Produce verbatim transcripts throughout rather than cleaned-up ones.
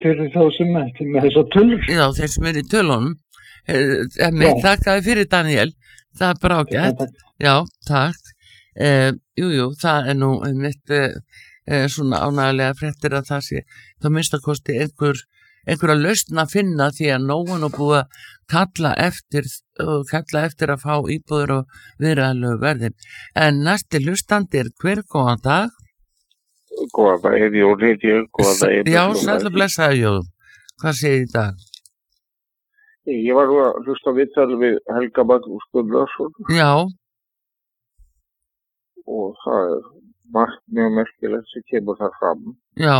fyrir þá sem ekki með þess að tölur. Já, þeir sem er í tölunum. Mér þakkaði fyrir Daniel, það er bara ágætt. Já, takk. Uh, jú, jú, það er nú mitt uh, uh, svona ánægilega fréttir að það sé þá minnst að kosti einhver, einhverja lausn að finna því að nógun og búið að kalla eftir og kalla eftir að fá íbúður og viðræðanlegu verðin. En næsti hlustandi er hver góðan dag? Góðan dag, er Jón, heit ég, góðan dag. Já, sætla blessaði Jón. Hvað segir í dag? Ég var nú að hlusta viðtal við Helga Magnús Gunnarsson. Já. Og það er margt mjög merkilegt sem kemur þar fram. Já.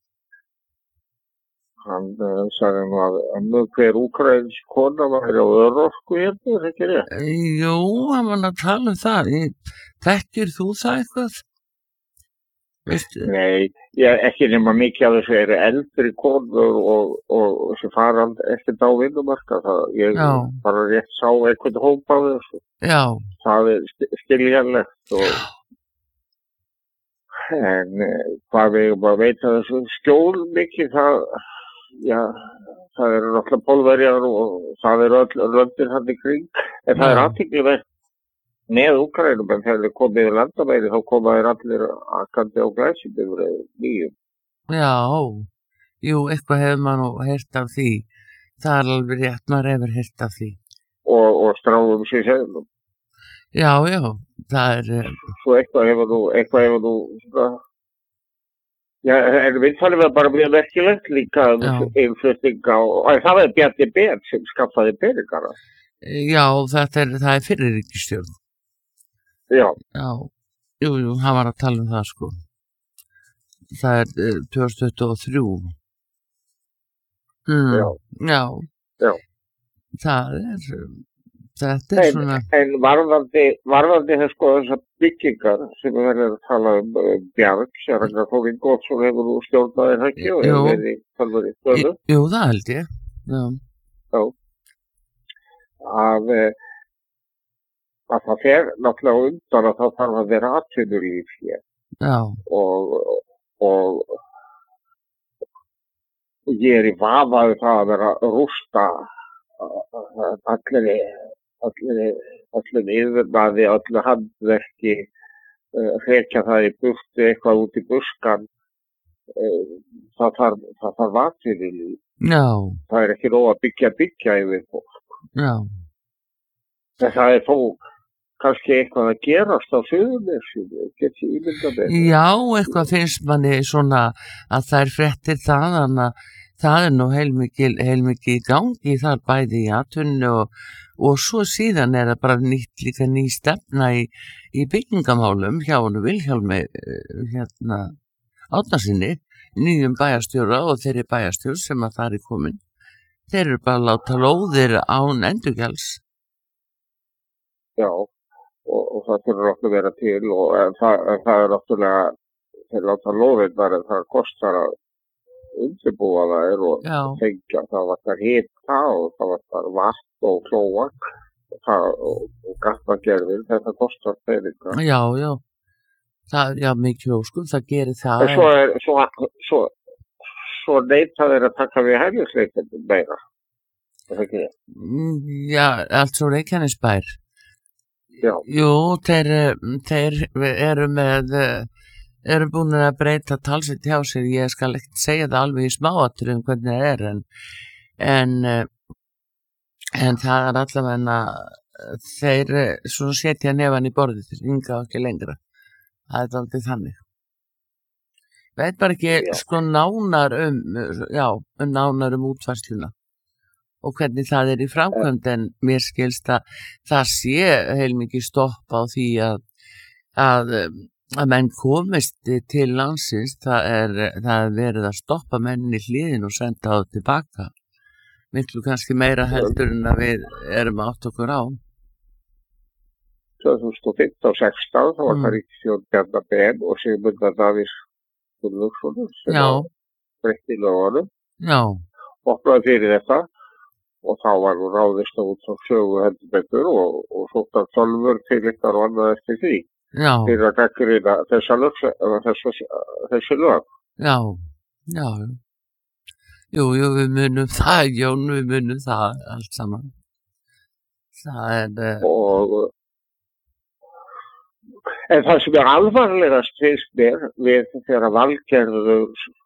Hann uh, sagði nú að önnur hver úkraínsk kona væri á örorku hérna, er ekki rétt? Jú, hann var að tala um það. Þekkir þú það eitthvað? Veistu? Nei, ég ekki nema mikið af þessu eru eldri konur og, og sem fara ekkert á vinnumarka. Það, ég Já. bara rétt sá einhvern hóp af þessu. Já. Það er skiljanlegt og en hvað við erum að veita þessu skjól mikið það, já, það eru náttúrulega Pólverjar og það eru öll löndir hann í kring, en það er athyglisvert með Úkraínum, en þegar þeir komið í landamæri þá koma þeir allir akandi á glæsibifreiðum nýjum. Já, jú, eitthvað hefur maður nú heyrt af því, það er alveg rétt, maður hefur heyrt af því. Og, og stráðum sér seglum. Já, já, það er... Svo eitthvað hefur nú, eitthvað hefur nú, svona... Já, en við talum við bara mjög merkilegt líka innflutning á... Það er Bjarni Ben sem skaffaði peningana. Já, þetta er, það er fyrir ríkisstjórn. Já. Já, jú, jú, hann var að tala um það, sko. Það er uh, tvö þúsund tuttugu og þrjú. Mm, já. Já. Já. Það er... Þetta er en, svona... En varðandi, varðandi þess sko þessar byggingar sem við verðum að tala um uh, Bjarg, sér að Þórin Góðsson hefur nú stjórnaðir hækki og hefur verið í talveri stöðu. Jú, það held ég. Já. Já. Að, að það fer náttúrulega undan að það þarf að vera atvinnulíf hér. Já. Og, og, og ég er í vafaðu það að vera að rústa allir allir, allir yfirnaði, allir handverki, uh, hrekja það í burtu, eitthvað út í buskan, uh, það þarf, það þarf atvinnulíf. Já. Það er ekki nóg að byggja byggja yfir fólk. Já. En það er þó kannski eitthvað að gerast á Suðurnesjum, geti ímyndað með. Já, eitthvað finnst manni svona að það er fréttir það, þannig að það er nú heilmikið, heilmikið í gangi þar bæði í atvinnu og, og svo síðan er það bara nýtt líka ný stefna í, í byggingamálum hjá hann Vilhjálmi hérna Árnasyni, nýjum bæjarstjóra og þeirri bæjarstjór sem að það er komin. Þeir eru bara að láta lóðir án endurgjalds. Já, og, og það þurfur okkur vera til og en það, en það er náttúrulega, þeir láta lóðir þar en það kostar að undirbúa það er og Já. Tengja, það var það hita og það var það vatn og klóak og, og, og gatnagerðin, þetta kostar peninga. Já, já, það, já, mikið óskum, það gerir það. En svo er, svo, svo, svo neita þeir að taka við hælisleitendum meira, er það ekki? Já, allt svo Reykjanesbær. Já. Jú, þeir, þeir eru með... eru búin að breyta talsitt hjá sér, ég skal ekkert segja það alveg í smáatriðum hvernig það er en, en, en það er allavega þeir svona setja nefan í borðið þeir ynga ekki lengra, það er aldrei þannig. Veit bara ekki já. Sko nánar um, já, um nánar um útfærsluna og hvernig það er í framkvæmd en mér skilst að það sé heilmikið stopp á því að, að að menn komist til landsins, það er, það er verið að stoppa menn í hliðin og senda það tilbaka. Miklu kannski meira heldur en að við erum átt okkur á. tvö þúsund og fimmtán og sextán þá var mm. það ríkisstjórn Bjarna Ben og Sigmundar Davíðs Gunnlaugsson sem var breytt í lögunum. Já. Opnaði fyrir þetta og þá var nú ráðist út frá sögu heldur betur og, og sóttar tölvur til ykkar og annað eftir því. Já. Fyrir að gagnrýna þessa lög, þessi lög. Já, já. jú, jú, við munum það, Jón, við munum það allt saman. Það er... Uh... Og, en það sem er alvarlegast finnst mér við þegar Valgerður,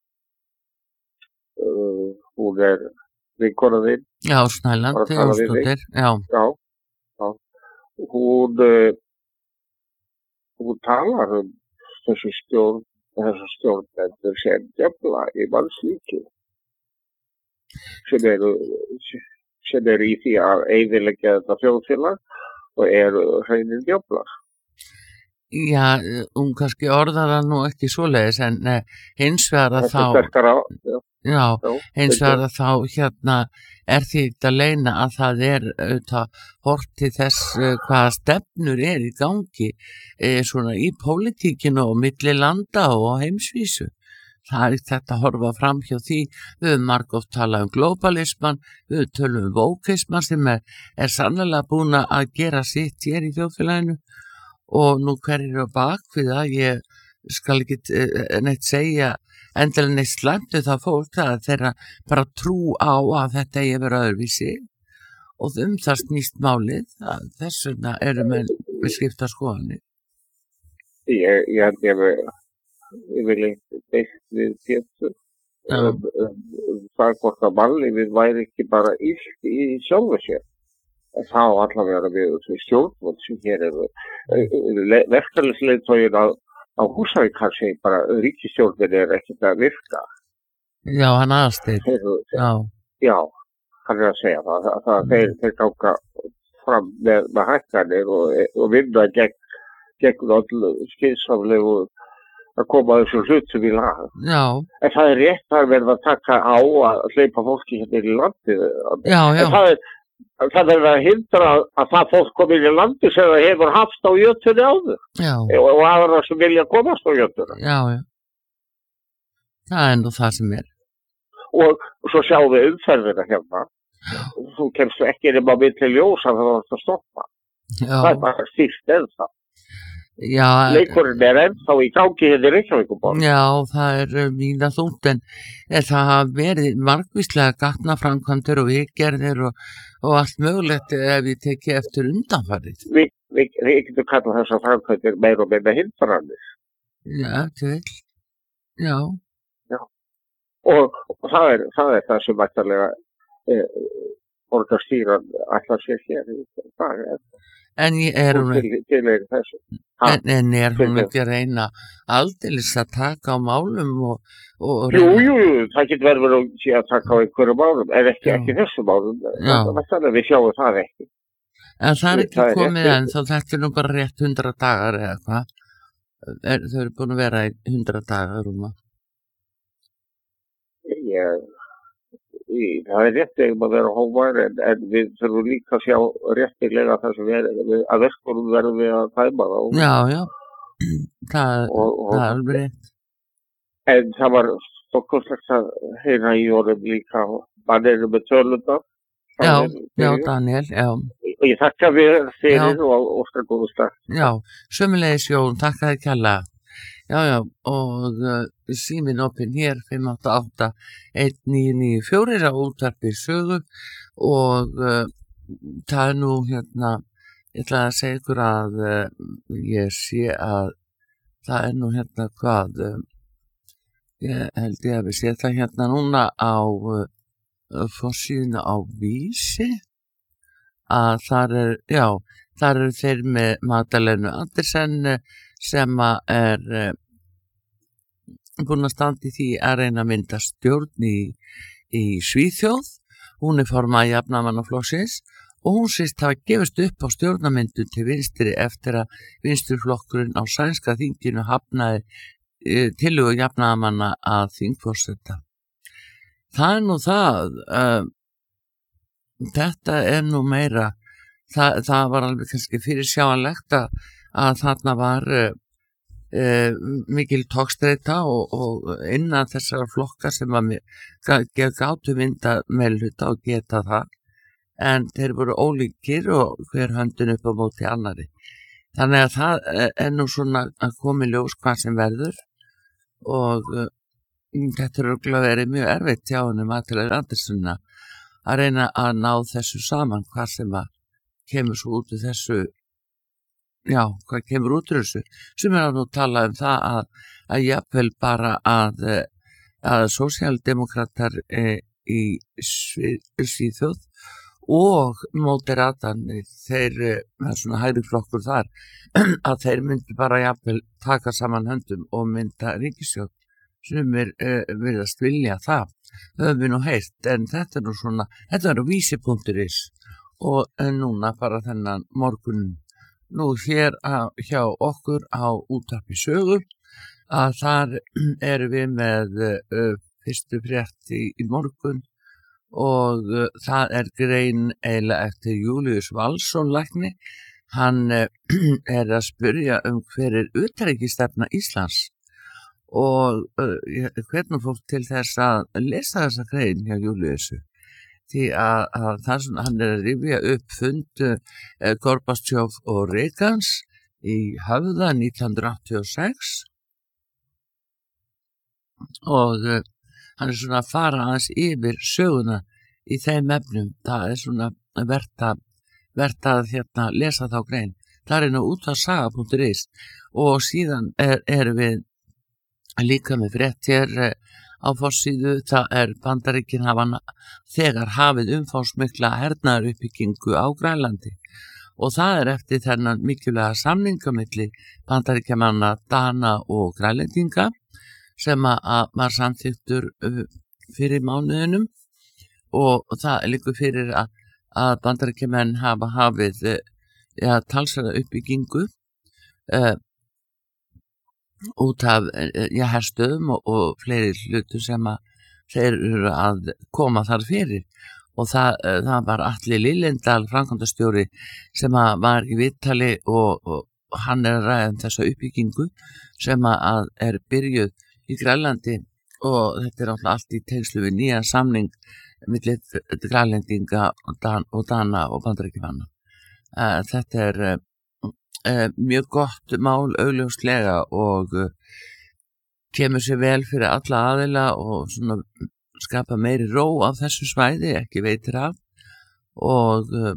uh, hún er vinkona þín. Já, Snæland, Jónsdóttir, já. Já, já. Hún, uh, hún talar um þessu stjórn, þessu stjórnendur sem djöfla í mannslíki. Sem eru, sem eru í því að eyðileggja þetta þjóðfélag og eru hreinir djöflar. Já, hún kannski orðar það nú ekki svoleiðis, en eh, hins vegar að þá... Á, já, já, já, hins vegar að þá hérna er því að leyna að það er auðvitað hort til þess uh, hvaða stefnur er í gangi eh, svona í pólitíkinu og milli landa og heimsvísu. Það er þetta að horfa fram hjá því. Við höfum margótt talað um globalisman, við höfum tölum um vókisman sem er, er sannlega búin að gera sitt hér í þjóðfélaginu. Og nú hver er á bak við það, ég skal ekki neitt segja endilega neitt slæmt við það fólk, það er þeirra bara trú á að þetta eigi að vera öðruvísi og um það snýst málið, að þess vegna eru með við skipta skoðanir. Ég, ég, ég, ég vil ekki beitt við Pétur um, um, um það hvort að mannlífið væri ekki bara illt í sjálfu sér. Þá allavega við stjórnvöld sem hér eru verkefnisleiðtoginn á, á Húsavík hann segir bara ríkisstjórnin er ekkert að virka. Já, hann aðstæð. Já. Já, hann er að segja það. það, það mm. þeir, þeir ganga fram með, með hækkanir og, og vinna gegn, gegn allu skynsamlegu að koma þessu hlutum í lag. Já. En það er rétt að verða að taka á að hleypa fólki hérna í landið. Já, já. En það er Það er að hindra að það fólk komið í landi sem það hefur haft á jötunni áður. Já. Og aðra sem vilja komast á jötunni. Já, já. Það er nú það sem er. Og svo sjáum við umferðina hérna. Já. Þú kemst ekki nema milli ljós að það var að stoppa. Já. Það er bara stýrt ennþá. Já. Leikurinn er ennþá í gangi hérna í Reykjavíkurborg. Já, það er mína þungt en það hafa verið margvíslega gatnaframkvæmdir og viðgerðir og, og allt mögulegt ef við tekið eftir undanfarið. Við, við, við getum kallað þessar framkvæmdir meira og meira hindranir. Já, til. Já. Já. Og, og það, er, það er það sem ætlalega eh, borgarstýran ætlar sér hér. Það er En ég er hún til, til er þessu. En, en er hún ekki að reyna aldeilis að taka á málum og, og reyna... Jú, jú, jú, það getur verið að, að taka á einhverju málum, en ekki, ekki þessu málum. Þannig að við sjáum það ekki. En það er ekki það komið enn, þá þetta er nú bara rétt hundra dagar eða hvað. Þau eru búin að vera í hundra dagar rúma. Ég... Það er rétt eigum að vera hómar en, en við þurfum líka að sjá réttilega það sem er að verkunum verðum við að tæma þá. Já, já, það, og, og, það er alveg rétt. En það var stokkurslegt að heyra í honum líka manninu með tölunda. Já, já, Daniel, já. Og ég þakka við fyrir og óskar góðu stað. Já, sömulegis Jón, þakka þér kærlega. Já, já, og uh, síminn opinn hér fimm átta átta einn níu níu fjögur á útvarpi sögu og uh, það er nú hérna, ég ætla að segja ykkur að uh, ég sé að það er nú hérna hvað, uh, ég held ég að við sé það hérna núna á uh, forsíðuna á Vísi að þar er, já, þar eru þeir með Magdalenu Andersen sem er uh, búin að standa í því að reyna að mynda stjórn í, í Svíþjóð. Hún er formað jafnaðarmannaflokksins og hún sést hafa gefist upp á stjórnarmyndun til vinstri eftir að vinstriflokkurinn á sænska þinginu hafnaði e, tillögu jafnaðarmanna að þingforseta. Það er nú það, uh, þetta er nú meira, það, það var alveg kannski fyrir sjáanlegt að, að þarna var uh, Uh, mikil tókstreita og, og innan þessara flokka sem að gátu mynda meðluta og geta það en þeir voru ólíkir og hver höndin upp á móti annari þannig að það er nú svona að komi ljós hvað sem verður og uh, þetta er örugglega verið mjög erfitt hjá henni Magdalenu Andersen að reyna að ná þessu saman, hvað sem að kemur svo út úr þessu, já, hvað kemur út úr þessu, sem er að nú tala um það að, að jafnvel bara að, að sósíaldemókratar e, í Svíþjóð og móteratanir, þeir, það er svona hægri flokkur þar, að þeir myndi bara jafnvel taka saman höndum og mynda ríkisstjórn, sem er uh, virðast vilja það, höfum við nú heyrt, en þetta er nú svona, þetta er nú vísi.is og núna bara þennan morgun, nú hér á, hjá okkur á Útvarpi Sögu, að þar erum við með uh, fyrstu frétt í, í morgun og uh, það er grein eiginlega eftir Júlíus Valsson lækni, hann uh, er að spyrja um hver er utanríkisstefna Íslands og uh, hvernig fólk til þess að lesa þessa grein hjá Júlíusu, því að, að það sem hann er að rifja upp fund uh, Gorbatsjov og Reagans í Höfða nítján hundruð áttatíu og sex og uh, hann er svona að fara aðeins yfir söguna í þeim efnum, það er svona verðt að, verðt að hérna, lesa þá grein, það er nú útvarpssaga.is og síðan er, er við líka með frétt hér á forsíðu, það er Bandaríkin hafa þegar hafið umfangsmikla hernaðaruppbyggingu á Grænlandi og það er eftir þennan mikilvæga samninga milli Bandaríkjamanna, Dana og Grænlendinga sem að var samþyktur fyrir mánuðinum og það er líka fyrir að, að Bandaríkjamenn hafa hafið ja, talsverða uppbyggingu uh, út af ja, herstöðum og, og fleiri hlutu sem að þeir eru að koma þar fyrir og það, það var Atli Lillendal, framkvæmdastjóri sem að var í viðtali og, og hann er að ræða um þessa uppbyggingu sem að er byrjuð í Grænlandi og þetta er alltaf allt í tengslu við nýja samning milli Grænlendinga og, Dan, og Dana og Bandaríkjamanna. Þetta er Uh, mjög gott mál augljóslega og uh, kemur sér vel fyrir alla aðila og svona skapa meiri ró af þessu svæði, ekki veitir af og uh,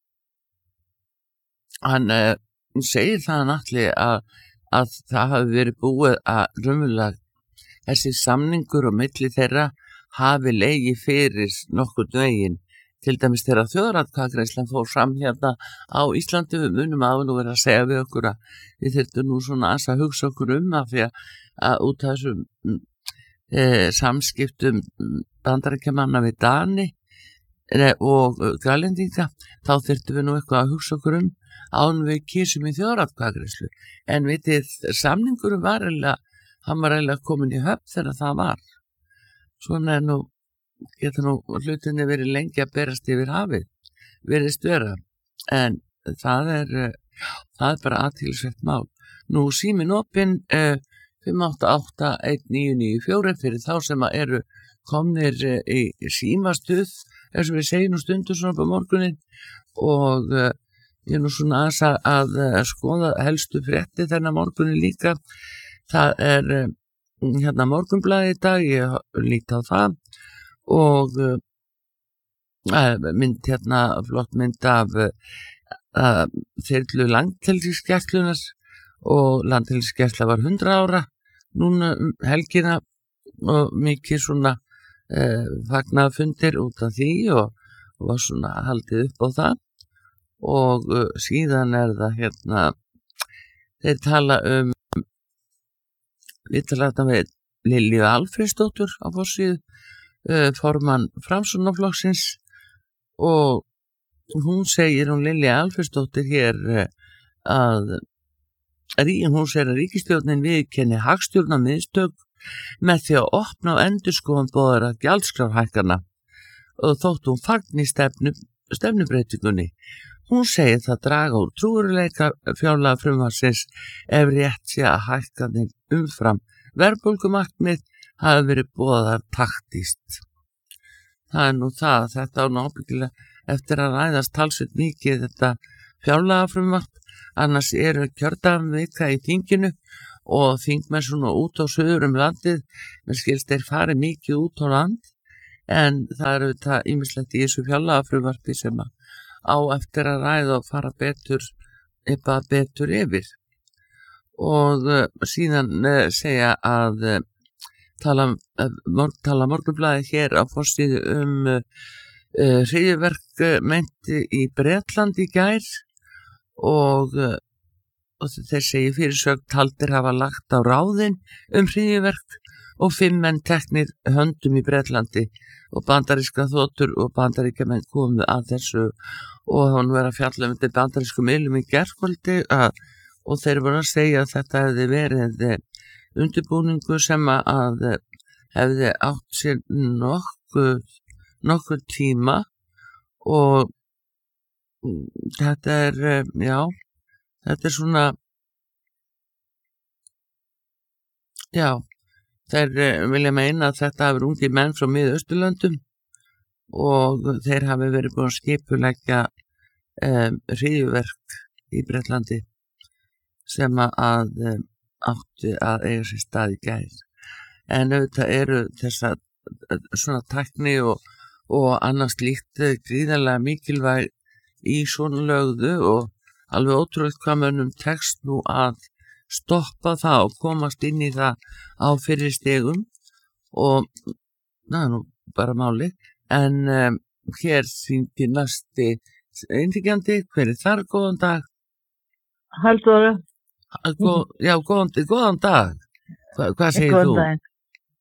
hann uh, segir það náttúrulega að, að það hafi verið búið að raunverulega þessi samningur og milli þeirra hafi legið fyrir nokkurn veginn. Til dæmis þegar þjóðaratkvæðagreiðslan fór fram hérna á Íslandi, við munum að nú vera að segja við okkur að við þurftum nú svona að hugsa okkur um að því að út af þessum e, samskiptum Bandaríkjamanna við Dani e, og Grænlendinga, þá þurftum við nú eitthvað að hugsa okkur um án við kísum í þjóðaratkvæðagreiðslu. En vitið, samningurum var eiginlega, hann var eiginlega komin í höfn þegar það var. Svona er nú geta nú hlutinni verið lengi að berast yfir hafið, veriðst vera, en það er, það er bara athyglisvert mál. Nú síminn opinn eh, fimm átta átta eitt níu níu fjögur fyrir þá sem að eru komnir eh, í símastuð, eins og við segjum nú stundur svona på morgunin og eh, ég er nú svona aðeins að, að, að skoða helstu frétti þennan morgunin líka. Það er eh, hérna Morgunblaðið í dag, ég líti á það og uh, mynd hérna, flott mynd af uh, þyrlu landhelgisgæslunnar og landhelgisgæsla var hundrað ára núna helgina og mikið svona uh, fagnaðfundir út af því og, og var svona haldið upp á það og uh, síðan er það hérna þeir tala um við tala þetta með Lilju Alfreðsdóttur á forsíðu formann Framsóknarflokksins og hún segir, hún Lilja Alfreðsdóttir hér að hún segir að ríkisstjórnin viðurkenni hagstjórnarmistök með því að opna og endurskoðun boðara gjaldskrárhækkana og þótt hún fagni stefnu, stefnubreytingunni. Hún segir það draga úr trúverðugleika fjárlaga frumvarpsins ef rétt sé að hækkanir umfram verðbólgumarkmið hafi verið boðaðar taktíst. Það er nú það, þetta á nábyggilega eftir að ræðast talsveit mikið þetta fjárlagafrumvarp, annars eru kjördagavika í þinginu og þingmenn svona út á söður um landið, mér skilst þeir fari mikið út á land, en það eru þetta ýmislegt í þessu fjárlagafrumvarpi sem að á eftir að ræða og fara betur, eitthvað betur yfir. Og uh, síðan uh, segja að uh, tala, uh, mor tala Morgunblaðið hér á forsíðu um uh, uh, hryðjuverk uh, meinti í Bretland í gær og, uh, og þeir segi fyrirsögn taldir hafa lagt á ráðin um hryðjuverk og fimm menn teknir höndum í Bretlandi og bandaríska þotur og bandaríkjamenn komu að þessu og hann verið að fjalla um þetta bandarísku miðlum í gærkvöldi að og þeir voru að segja að þetta hefði verið undirbúningu sem að hefði átt sér nokkuð, nokkuð tíma og þetta er, já, þetta er svona, já, þeir vilja meina að þetta hafi ungi menn frá Mið-Austurlöndum og þeir hafi verið búin að skipuleggja um, hryðjuverk í Bretlandi sem að um, átti að eiga sér stað í gær. En auðvitað eru þessa svona tækni og, og annars líkt gríðarlega mikilvæg í svona lögðu og alveg ótrúlega hvað mönnum tekst nú að stoppa það og komast inn í það á fyrri stegum og það er nú bara máli. En um, hér sýndi næsti einþykjandi, hver er þar, góðan dag? Halldóra. Góð, já, góðan, góðan dag. Hva, hvað segir þú? Góðan dag.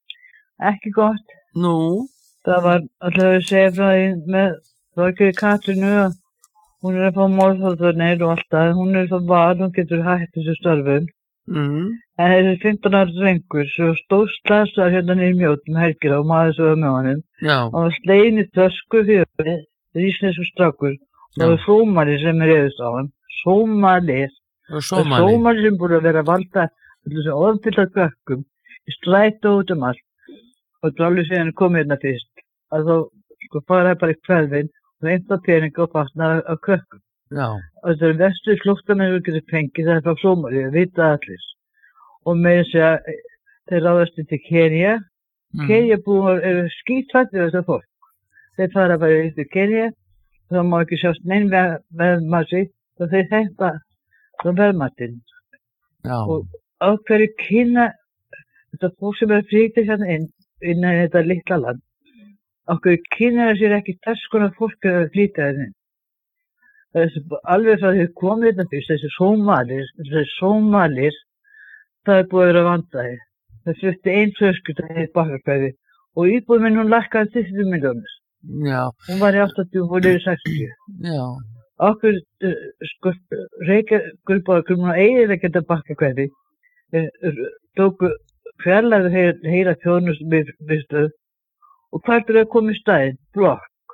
Ekki gott. Nú? Það var alltaf að segja frá því með Þorgeiri Katrínu að hún er að fá málþóknir og alltaf, hún er svo val, hún getur hætt þessu störfum. Mm. En þessi fimmtán ára drengur svo stóð slasaður hérna niður Mjótum helgir og maður svo með honum. Já. Hann var sleginn í tösku fyrir rísnesku strákur og það var Sómali sem er yfirst á hann. Sómalir. Og Það er Sómali sem búið að vera að valda þessu ofnfylgta gökkum í strætó út um allt. Og það er alveg síðan komið hérna fyrst. Að þá sko fara bara í hverfin og einta peninga og fastna af kökkum. Já. Og það er vestu flóttamenn við getum fengið það er frá Sómali, við vita allir. Og með þess að þeir ráðast til Kenya. Mm. Kenya búið eru skítrættir þessar fólk. Þeir fara bara í Kenya, þá má ekki sjást neinn veðmassi, þá þeir hætta frá veðmattinn. Já. Og á hverju kynna, þetta fólk sem er fríktir hérna inn, innan þetta litla land, á hverju kynna það sér ekki þess konar fólk að flýta hérna inn. Þessi, alveg frá því komið hérna fyrst, þessi Sómalir, þessi Sómalir, það er búið að vera vandaði. Það flutti einn fjölskylda í Bakkakvæði og íbúð minn hún lækkaði tuttugu milljónir. Já. Hún var í áttatíu og hún er í sextíu. Já. Okkur, sko, Reykjavíkurborg, hún eiginlega geta Bakkakvæði, tóku fjarlægðu heyra, heyra þjónustustöð og hvert er að koma í staðinn? Blokk.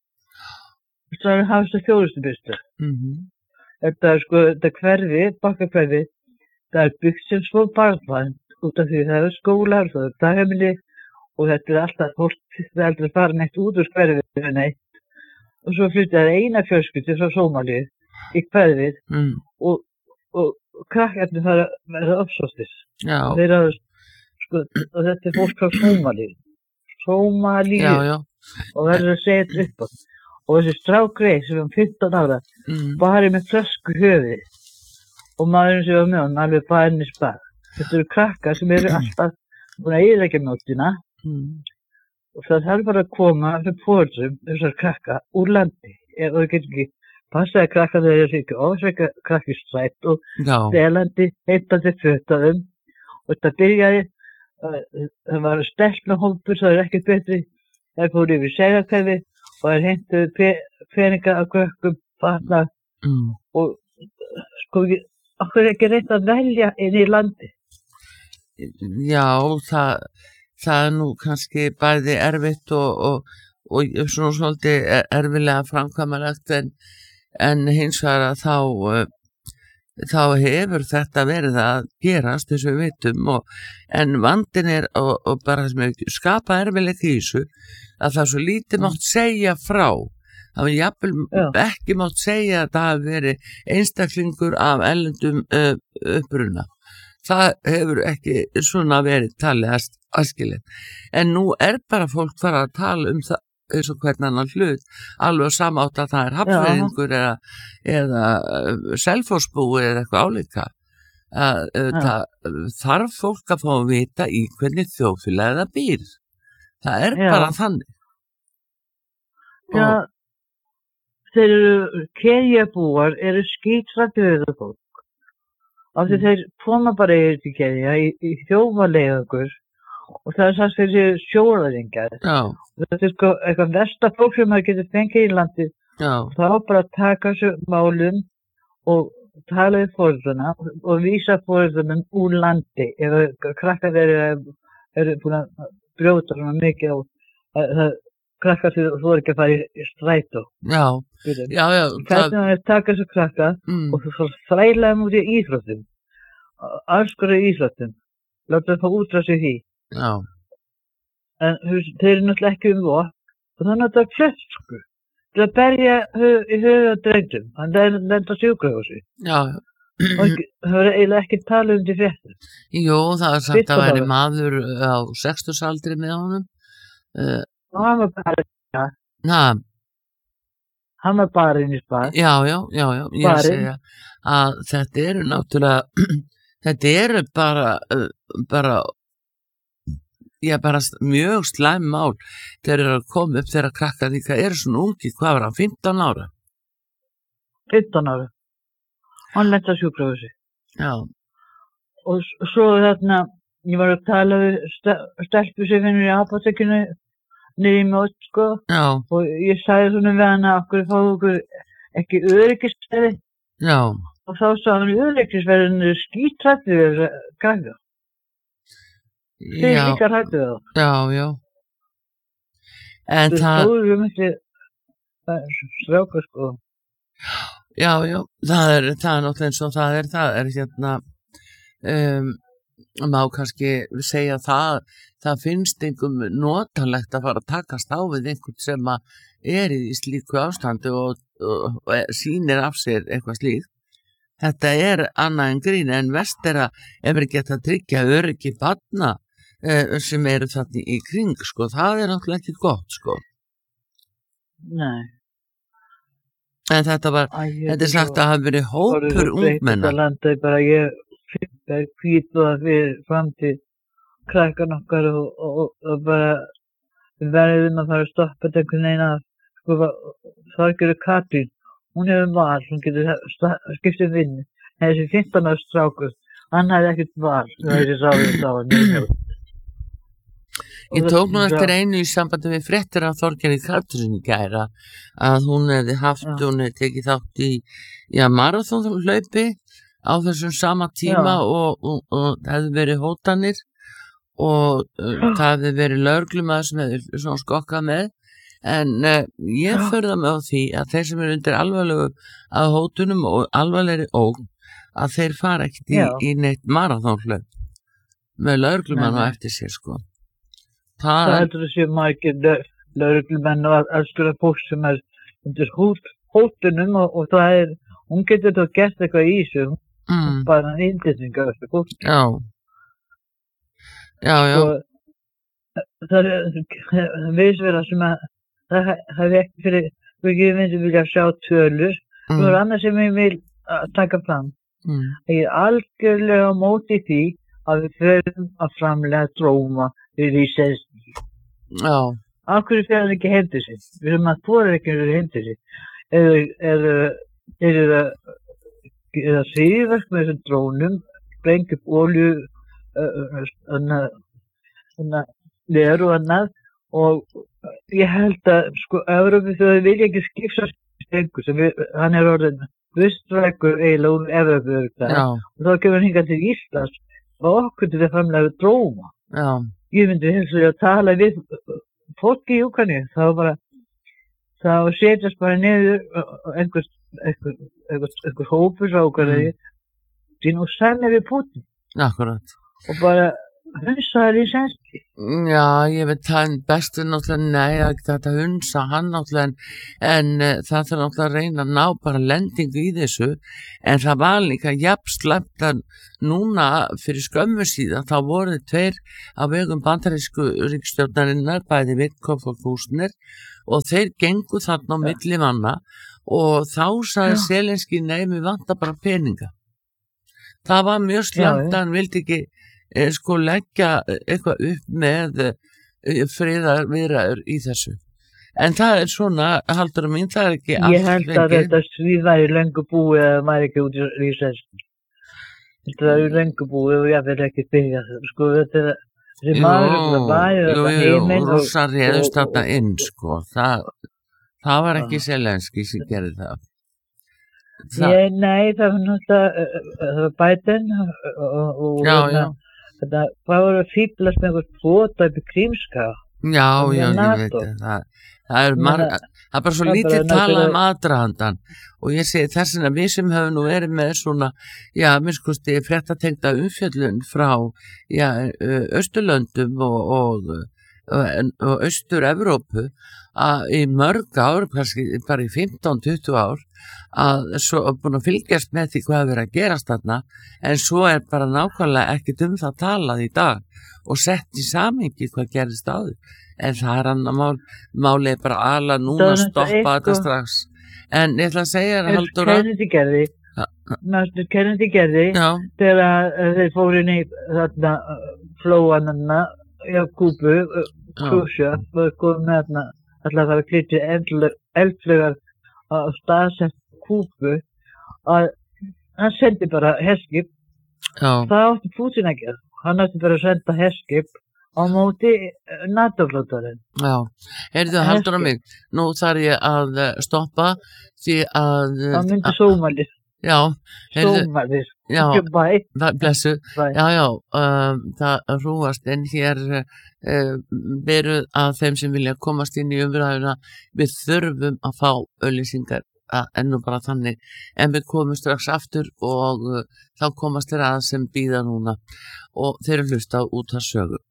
Það er hafist að þjónustustöð. Mhm. Þetta er sko, þetta hverfi, Bakkakvæði, það er byggt sem svo barnvænt út af því það er skólar, það er dagheimili og þetta er alltaf fólk það er aldrei að fara neitt út úr hverfið neitt. Og svo flytjaði eina fjölskyldu frá Sómalíu í hverfið mm. og, og krakkarnir fara að vera uppsóttis. Já. Þeir að, sko, og þetta er fólk frá Sómalíu. Sómalíu. Já, já. Og verður að segja þetta upp á. Og þessi strákreið sem var fimmtán ára mm. bara með flösku höfði og maðurinn sem var með hann alveg bæðinni spað. Þetta eru krakkar sem eru alltaf búin að eyðileggja nóttina mm. og það þarf bara að koma með fórum þessar krakka úr landi og það getur ekki passaði krakka þegar þeir ekki ofsveika krakki strætt og stelandi heitandi fötaðum og þetta byrjaði uh, það var stelpna hópur það er ekkert betri það fór yfir segakæfi og það heimtuði pe peninga af krökkum fatna mm. og sko okkur er ekki reynt að velja inn í landi. Já, það, það er nú kannski bæði erfitt og, og, og svona svolítið erfilega framkvæmanlegt en, en hins vegar að þá, þá hefur þetta verið að gerast þess að við vitum og, en vandin er og, og bara sem við skapa erfileg í þessu að það svo lítið mátt segja frá. Það var jafnvel ekki mátt segja að það hafi verið einstaklingur af erlendum uh, uppruna. það hefur ekki svona verið talið æskilegt. En nú er bara fólk fara að tala um það eins og hvern annan hlut, alveg samátt að það er Hafnfirðingur eða, eða Selfossbúi eða eitthvað álíka. Að, það, þarf fólk að fá að vita í hvernig þjóðfélagið það býr. Það er Já. bara þannig. Já, þeir eru keðjabúar eru skítrættir við það fólk. Af því Mm. þeir koma bara yfir til keðja í, í þjófaleiðangur og það er það sem þeir sjóræðingar. Já, Þetta er sko eitthvað versta fólk sem maður getur fengið í landi. já, Það á bara að taka þessu málum og tala við fórðuna og vísa fórðunum úr landi ef krakkar eru, eru búin að brjóta svona mikið á að, það, krakkar sem þú er ekki að fara í, í strætó. já, Byrjum. já, já, Hvernig hann er að taka þessu krakka mm, og þú svo þræla þeim út í íþróttum, alls konar íþróttum, láta það fá útrá sig því. já, En þú veist, þeir eru náttúrulega ekki um vopn og það er náttúrulega flösku til að berja hö- í höfuð á drengum, þannig að það er lenda sjúkrahúsi. já, Og ekki- það verður eiginlega ekki talað um til fréttum. jú, það er sagt Fyrsta að væri dagur. maður á sextugsaldri með honum. Uh, Og hann var bara, na, hann var bara inn í spar. já, já, já, já, ég er að Barinn. segja að þetta eru náttúrulega, þetta eru bara, uh, bara, já, bara s- mjög slæm mál þegar eru að koma upp þegar krakkar líka eru svona ungi, hvað var hann, fimmtán ára? fimmtán ára. Hann lenda sjúkrahúsi. Já, Og s- svo þarna, ég var að tala við sta- stelpu sem finnur í apótekinu niður í mót, sko. já, Og ég sagði svona við hana, okkur fáðu okkur ekki öryggisverði. já, Og þá sagði hann, öryggisverðin er skítrættu við þessa krakka. Þeir já, líka hrættu við þá. já, já. En Þeir það, stóðu um þessi stráka, sko. já, já, það er, það er náttúrulega eins og það er, það er hérna, um, má kannski segja það, það finnst einhverjum notalegt að fara að takast á við einhvern sem að er í slíku ástandi og, og, og sýnir af sér eitthvað slíkt. Þetta er annað en grín, en verst er að ef við geta að tryggja öryggi barna eh, sem eru þarna í kring, sko, það er náttúrulega ekki gott, sko. Nei. En þetta var, Æ, ég þetta er sagt að hafa verið hópur ungmenna. Þetta landa er bara ég fyrir kvítuða fyrir framtíð krakkan okkar og, og, og bara við verðum að fara að stoppa þetta einhvern veginn að sko Þorgerður Katrín, hún hefur val, hún getur skipt um vinnu. En þessi fimmtán ára strákur, hann hafði ekkert val, það er þessi ráðið á hann. Ég tók nú eftir einu í sambandi við fréttir af Þorgerði Katrín í gæra að hún hefði haft, Já. hún hefði tekið þátt í, já, marathonhlaupi á þessum sama tíma Já. og, og, og það hefði verið hótanir og uh, það hefði verið lögreglumaður sem hefði svona skokkað með, en uh, ég Já. förða mig á því að þeir sem eru undir alvarlegu að hótunum og alvarlegri ógn að þeir fara ekkert í, Já. í neitt marathonhlaup með lögreglumann Nei, á nei. eftir sér, sko. Það Það, heldur að sé margir lögreglumenn og alls konar fólk sem er undir hót, hótunum og, og það er, hún getur þá gert eitthvað í þessu, mm, bara innlýsingar eftir fólk. já, já, já, Og það er viðsverða sem að það hefði ekki fyrir, við myndum vilja sjá tölur. Það mm, er annað sem ég vil uh, taka fram. mm, Ég er algjörlega á móti því að við förum að framlega dróma fyrir í selsni. já, Af hverju fer hann ekki heim til sig? Við erum að þóra ekki að heim til sig. Eða er það eða síðverk með þessum drónum, spreng upp olju, leður og annað og ég held að sko Evrópu þjóðir vilja ekki skipta sprengu sem við, hann er orðin vistrækur eiginlega úr Evrópu já, og þá kemur hann hingað til Íslands og okkur til að framlega dróma. já, Ég myndi hins vegar að tala við fólki í Úkraínu, þá bara þá setjast bara niður einhver, einhver, einhver, einhver hópur frá Úkraínu sín og semja við Putin akkurat, og bara hunsaði Lísenski. Já, ég veit það bestu náttúrulega, nei, það er ekki þetta hunsa hann náttúrulega, en, en uh, það þarf náttúrulega að reyna að ná bara lendingu í þessu, en það var líka jafn slæmt að núna fyrir skömmu síðan, þá voru tveir á vegum bandarísku ríkisstjórnarinnar, bæði Witkoff og Kúsner, og þeir gengu þarna á milli manna, og þá sagði Zelenski, nei, mér vantar bara peninga. Það var mjög slæmt að hann vildi ekki eh, sko leggja eitthvað upp með eh, friðarviðræður í þessu. En það er svona, haldur mín, það er ekki allt Ég held að lengi. þetta svið væri löngu búið að maður ekki út í Lísenski. Þetta væri löngu búið og ég vil ekki byrja það. Sko, þetta er þessi maður sem væri jú, þetta jú, heiminn og... Rússar réðust þarna inn, sko. Það, það var ekki Zelenski sem gerði það. það Ég, nei, það var náttúrulega, það var Biden og, og já, já. þetta, hvað voru að fíblast með einhvern kvota upp í Krímskaga? Já, já, ég NATO. veit það. Það, það er marg, það er bara svo það er lítið bara talað um náttúrulega- aðdragandan og ég segi þess vegna við sem höfum nú verið með svona, já, minnskosti fréttatengda umfjöllun frá, já, Austurlöndum og, og, og, og Austur-Evrópu að í mörg ár, kannski bara í fimmtán til tuttugu ár, að svo búin að fylgjast með því hvað er verið að gerast þarna, en svo er bara nákvæmlega ekkert um það talað í dag og sett í samhengi hvað gerist áður. En það er annar mál, málið er bara alveg núna Það að er stoppa eitthvað- þetta strax. En ég ætla að segja þér, Eins Halldóra, Kennedy gerði, næstu Kennedy gerði, já, þegar að þeir fóru inn í þarna flóanana, já, Kúbu, Khrushchev, og komið með þarna, alltaf það var klítið eldflögar á staðsett Kúbu, að hann sendi bara herskip, já, það átti Putin að gera, hann átti bara að senda herskip á móti NATO-flótarinn. já. Heyrðu, Halldóra mig, nú þarf ég að eh, stoppa því að, Það myndi sómalir, já, heyrðu, sómalir, já, ekki bæ, það- blessu, bæ. já, já, um, það rúast en hér uh, veru að þeim sem vilja komast inn í umræðuna, við þurfum að fá auglýsingar ennú bara þannig, en við komum strax aftur og uh, þá komast þeir að sem býða núna og þeir eru hlusta út að sögu.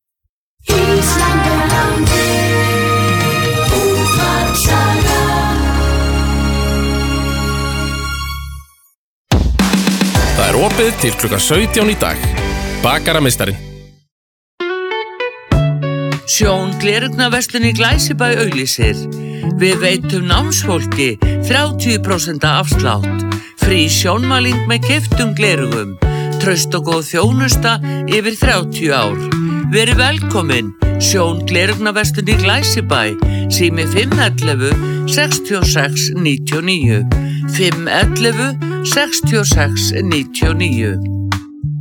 Það er opið til klukkan sautján í dag. Bakarameistarinn. Sjón Glerugnaverslun í Glæsibæ auglýsir. Við veitum námsfólki þrjátíu prósent afslátt. Frí sjónmæling með keyptum glerugum. Traust og góð þjónusta yfir þrjátíu ár. Verið velkomin. Sjón Glerugnaverslun í Glæsibæ. Sími fimm ellefu sextíu og sex níutíu og níu. fimm ellefu sextíu og sex níutíu og níu.